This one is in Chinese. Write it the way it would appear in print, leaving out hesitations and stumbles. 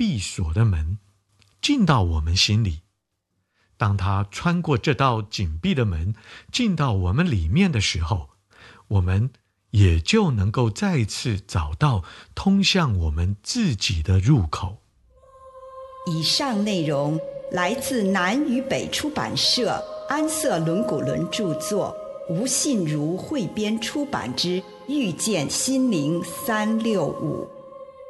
闭锁的门，进到我们心里。当他穿过这道紧闭的门，进到我们里面的时候，我们也就能够再次找到通向我们自己的入口。 以上内容来自南与北出版社安瑟伦古伦著作，吴信如汇编出版之《遇见心灵365》。